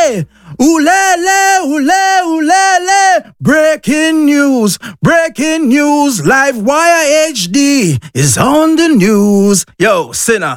Oolele, oole, oolele. Breaking news, Live Wire HD is on the news. Yo, sinner,